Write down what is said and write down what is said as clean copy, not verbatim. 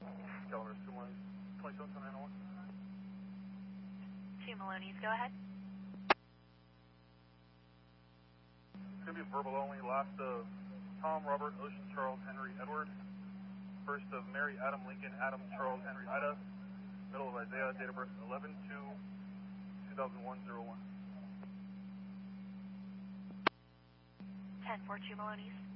Calendar 272901. 2 Maloney's, go ahead. It's going to be verbal only. Last of Tom, Robert, Ocean, Charles, Henry, Edward. First of Mary, Adam, Lincoln, Adam, Charles, Henry, Ida. Middle of Isaiah, date of birth 11/2/2001. 10-4 2 Maloney's.